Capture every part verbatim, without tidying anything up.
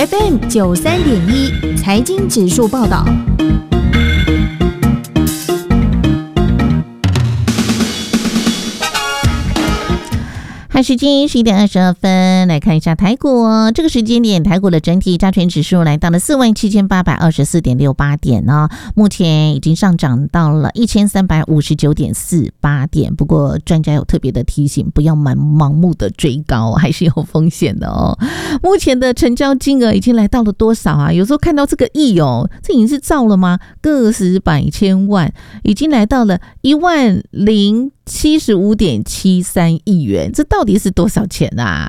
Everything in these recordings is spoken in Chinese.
F M 九三点一财经指数报道。 时间十一点二十二分，来看一下台股哦。这个时间点，台股的整体加权指数来到了四万七千八百二十四点六八点哦，目前已经上涨到了一千三百五十九点四八点。不过专家有特别的提醒，不要盲盲目的追高，还是有风险的哦。目前的成交金额已经来到了多少啊？有时候看到这个亿哦，这已经是兆了吗？个十百千万，已经来到了一万零七十五点七三亿元，这到底是多少钱啊？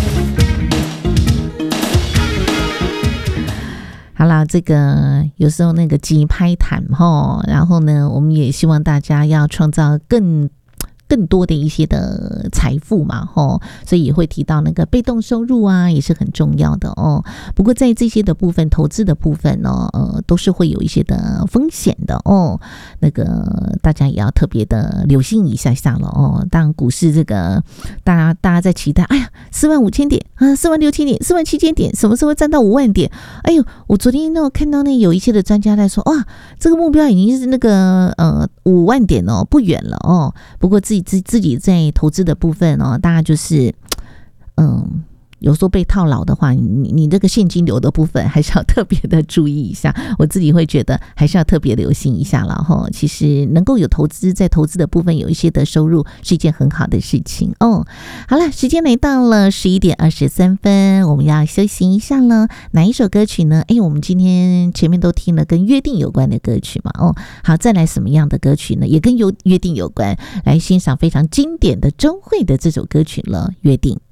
好啦，这个有时候那个急拍谈齁，然后呢，我们也希望大家要创造更更多的一些的财富嘛，吼，所以也会提到那个被动收入啊，也是很重要的哦。不过在这些的部分，投资的部分呢，呃，都是会有一些的风险的哦。那个大家也要特别的留心一下下了哦。当股市这个大家大家在期待，哎呀，四万五千点啊，四万六千点，四万七千点，什么时候会站到五万点？哎呦，我昨天呢看到那有一些的专家在说，哇，这个目标已经是那个呃五万点哦，不远了哦。不过自己自自己在投资的部分哦，大家就是嗯，有时候被套牢的话，你你这个现金流的部分还是要特别的注意一下。我自己会觉得还是要特别留心一下了哈。其实能够有投资，在投资的部分有一些的收入是一件很好的事情哦。好了，时间来到了十一点二十三分，我们要休息一下了。哪一首歌曲呢？哎，我们今天前面都听了跟约定有关的歌曲嘛。哦，好，再来什么样的歌曲呢？也跟约定有关，来欣赏非常经典的周蕙的这首歌曲了，《约定》。